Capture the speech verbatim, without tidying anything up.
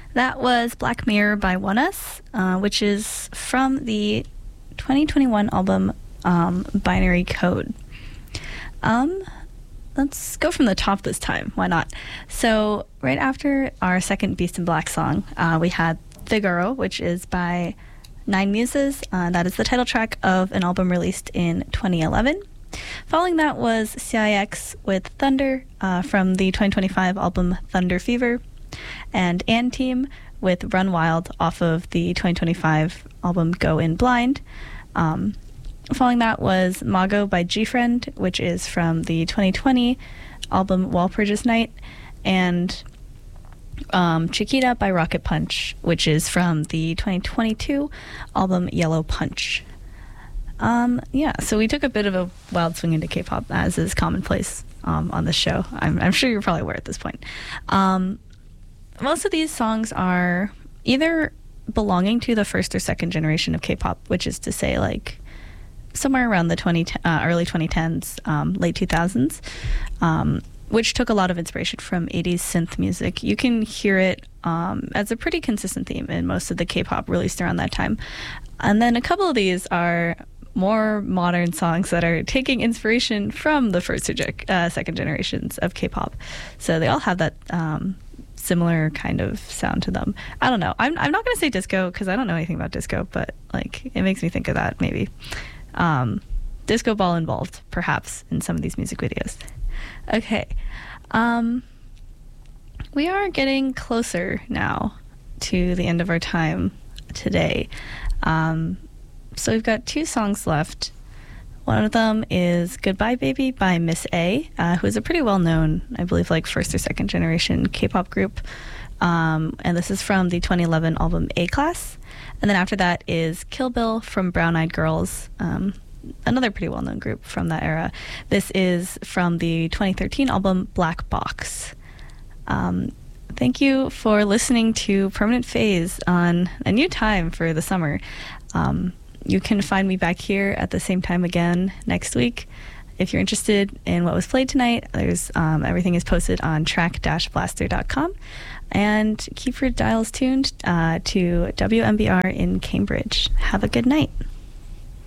That was Black Mirror by ONEUS, uh, which is from the twenty twenty-one album um, Binary Code. Um, let's go from the top this time. Why not? So right after our second Beast in Black song, uh, we had Figaro, which is by Nine Muses. Uh, that is the title track of an album released in twenty eleven. Following that was C I X with Thunder uh, from the twenty twenty-five album Thunder Fever, and Anteam with Run Wild off of the twenty twenty-five album Go In Blind. Um, following that was Mago by G-Friend, which is from the twenty twenty album Walpurgis Night, and um, Chiquita by Rocket Punch, which is from the twenty twenty-two album Yellow Punch. Um, yeah, so we took a bit of a wild swing into K-pop, as is commonplace um, on this show. I'm, I'm sure you're probably aware at this point. Um, most of these songs are either belonging to the first or second generation of K-pop, which is to say, like, somewhere around the twenty uh, early twenty tens, um, late two thousands, um, which took a lot of inspiration from eighties synth music. You can hear it um, as a pretty consistent theme in most of the K-pop released around that time. And then a couple of these are more modern songs that are taking inspiration from the first or uh, second generations of K-pop. So they all have that um, similar kind of sound to them. I don't know. I'm I'm not going to say disco because I don't know anything about disco, but like it makes me think of that maybe. Um, disco ball involved, perhaps, in some of these music videos. Okay. Um, we are getting closer now to the end of our time today. Um, so we've got two songs left. One of them is Goodbye Baby by Miss A, uh, who is a pretty well-known, I believe, like first or second generation K-pop group. Um, and this is from the twenty eleven album A-Class. And then after that is Kill Bill from Brown Eyed Girls, um, another pretty well-known group from that era. This is from the twenty thirteen album Black Box. Um, thank you for listening to Permanent Phase on a new time for the summer. Um, you can find me back here at the same time again next week. If you're interested in what was played tonight, there's um, everything is posted on track dash blaster dot com. And keep your dials tuned uh, to W M B R in Cambridge. Have a good night.